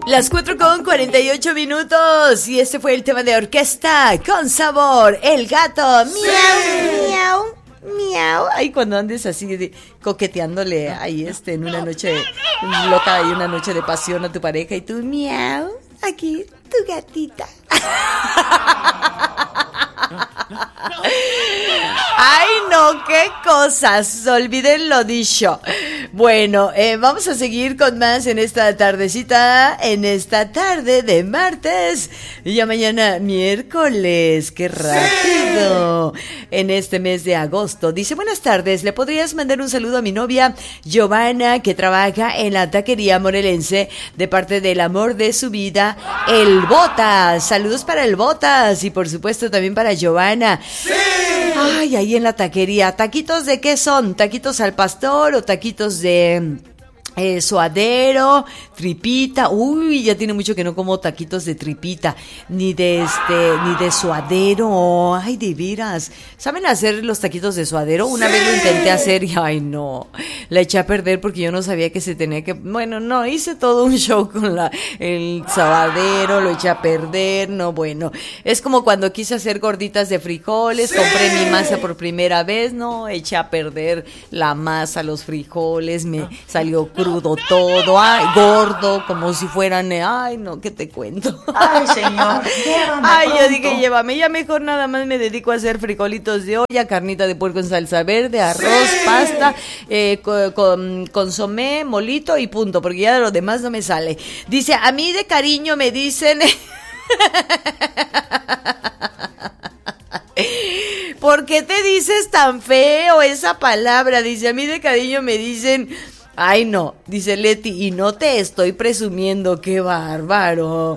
Las 4:48 y este fue el tema de orquesta con sabor, El Gato. Miau, miau, miau. Ay, cuando andes así coqueteándole ahí en una noche loca y una noche de pasión a tu pareja y tú miau, aquí tu gatita. Ay, no, qué cosas. Olviden lo dicho. Bueno, vamos a seguir con más en esta tardecita, en esta tarde de martes. Y ya mañana miércoles. ¡Qué rápido! Sí. En este mes de agosto. Dice, buenas tardes, ¿le podrías mandar un saludo a mi novia Giovanna, que trabaja en la taquería morelense, de parte del amor de su vida, el Botas? Saludos para el Botas y por supuesto también para Giovanna. ¡Sí! Ay, ahí en la taquería. ¿Taquitos de qué son? ¿Taquitos al pastor o taquitos de suadero, tripita? Uy, ya tiene mucho que no como taquitos de tripita, ni de suadero. Ay, de veras. ¿Saben hacer los taquitos de suadero? Una vez lo intenté hacer y ay, no. La eché a perder porque yo no sabía que se tenía que... Bueno, no, hice todo un show con el suadero, lo eché a perder, no, bueno. Es como cuando quise hacer gorditas de frijoles, compré mi masa por primera vez, no, eché a perder la masa, los frijoles, me salió crudo todo, ay, gordo, como si fueran, ay, no, ¿qué te cuento? Ay, señor, llévame. Ay, pronto. yo dije, llévame, ya mejor nada más me dedico a hacer frijolitos de olla, carnita de puerco en salsa verde, arroz, pasta, con consomé, molito y punto, porque ya de lo demás no me sale. Dice, a mí de cariño me dicen... ¿Por qué te dices tan feo esa palabra? Dice, a mí de cariño me dicen... Ay, no, dice Leti, y no te estoy presumiendo, qué bárbaro.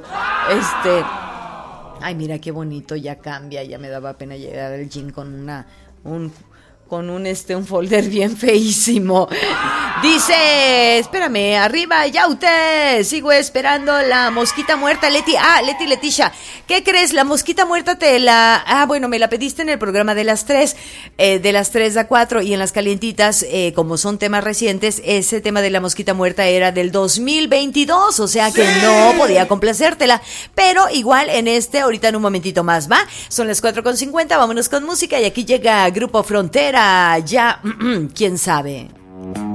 Ay, mira qué bonito, ya cambia, ya me daba pena llegar al gym con un folder bien feísimo. Dice, espérame, arriba, Yaute, sigo esperando la mosquita muerta, Leti. Leticia, ¿qué crees? La mosquita muerta bueno, me la pediste en el programa de las 3 a 4, y en las calientitas, como son temas recientes, ese tema de la mosquita muerta era del 2022, o sea que no podía complacértela, pero igual ahorita en un momentito más, ¿va? Son las 4:50, vámonos con música y aquí llega Grupo Frontera, ya, quién sabe.